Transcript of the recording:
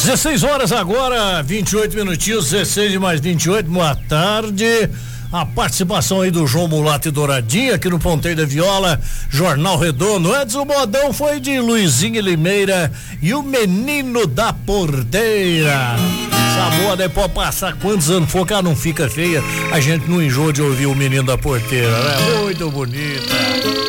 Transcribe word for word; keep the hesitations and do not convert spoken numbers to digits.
dezesseis horas agora, vinte e oito minutinhos, dezesseis mais vinte e oito, boa tarde. A participação aí do João Mulato e Douradinha aqui no Ponteiro da Viola, Jornal Redondo. Antes o modão foi de Luizinho Limeira e o Menino da Porteira. Essa moda é pode passar quantos anos for, que ela não fica feia. A gente não enjoa de ouvir o Menino da Porteira, né? Muito bonita.